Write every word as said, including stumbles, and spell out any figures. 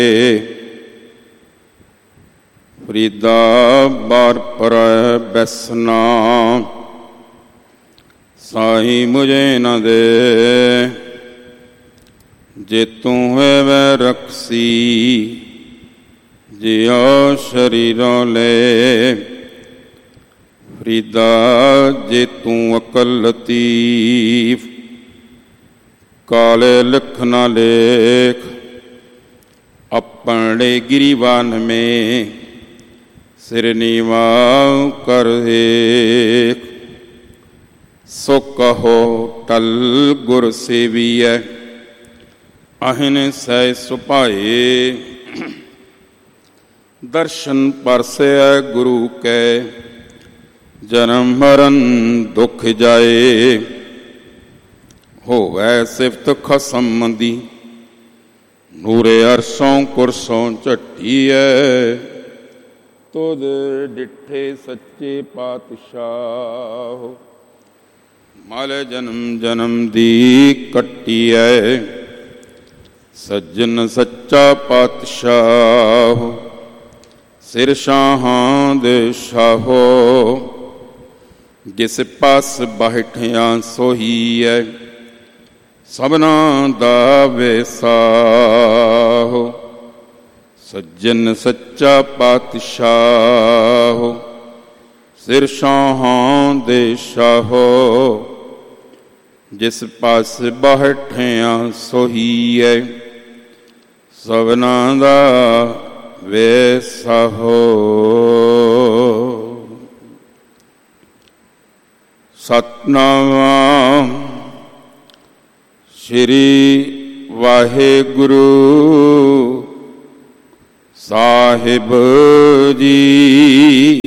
ਫਰੀਦਾ ਬਾਰ ਪਰੈ ਬੈਸਨਾ, ਸਾਈ ਮੁਝੇ ਨ ਦੇ। ਜੇ ਤੂੰ ਹੈ ਵੈ ਰਖਸੀ, ਜਿਉ ਸ਼ਰੀਰੋਂ ਲੈ। ਫਰੀਦਾ ਜੇ ਤੂੰ ਅਕਲ ਲਤੀਫ, ਕਾਲੇ ਲਿਖ ਨਾ ਲੇਖ। ਆਪਣੇ ਗਿਰੀਵਾਨ ਮੇਂ, ਸਿਰ ਨੀਵਾ ਕਰ ਏਕ। ਸੋ ਕਹੋ ਟਲ ਗੁਰ ਸੇਵੀਐ, ਅਹਿਨ ਸਹਿ ਸੁਭਾਏ। ਦਰਸ਼ਨ ਪਰਸੈ ਗੁਰੂ ਕੈ, ਜਨਮ ਮਰਨ ਦੁਖ ਜਾਏ। ਹੋਵੈ ਸਿਫਤ ਖਸਮ ਦੀ, ਨੂਰੇ ਅਰਸੋਂ ਕੁਰਸੋਂ ਝੱਟੀਐ। ਤੁਧ ਡਿਠੇ ਸੱਚੇ ਪਾਤਸ਼ਾਹ, ਮਲ ਜਨਮ ਜਨਮ ਦੀ ਕੱਟੀਐ। ਸੱਜਣ ਸੱਚਾ ਪਾਤਸ਼ਾਹ, ਸਿਰ ਸ਼ਾਹਾਂ ਦੇ ਸ਼ਾਹੋ। ਜਿਸ ਪਾਸ ਬੈਠਿਆ ਸੋਹੀਐ, ਸਭਨਾ ਦਾ ਵੇਸਾਹ। ਸੱਜਣ ਸੱਚਾ ਪਾਤਸ਼ਾਹ, ਸਿਰ ਸ਼ਾਹਾਂ ਦੇ ਸ਼ਾਹੋ। ਜਿਸ ਪਾਸ ਬੈਠਿਆ ਸੋਹੀਐ, ਸਭਨਾ ਦਾ ਵੇਸਾਹੋ। ਸਤਿਨਾਮ ਸ਼੍ਰੀ ਵਾਹਿਗੁਰੂ ਸਾਹਿਬ ਜੀ।